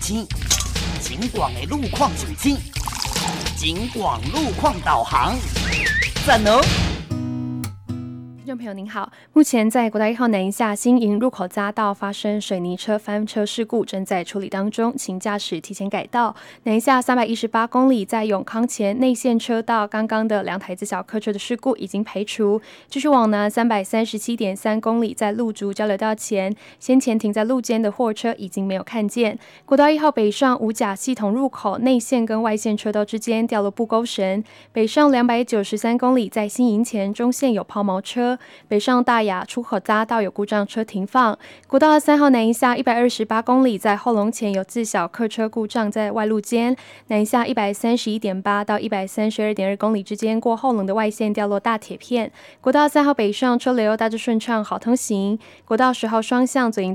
清，警广的路况上清，警广路况导航，赞哦！ 听众朋友您好，目前在国道1号南下新营入口匝道发生水泥车翻车事故，正在处理当中，请驾驶提前改道。南下318公里，在永康前内线车道，刚刚的2台自小客车的事故已经排除。继续往南337.3公里，在路竹交流道前，先前停在路肩的货车已经没有看见。国道1号北上五甲系统入口内线跟外线车道之间掉了布钩绳，北上293公里，在新营前中线有抛锚车。北上大雅出口匝道有故障车停放，国道3号南下128公里，在后龙前有自小客车故障在外路间，南下131.8到132.2公里之间过后龙的外线掉落大铁片。国道3号北上车流大致顺畅，好通行。国道10号双向左营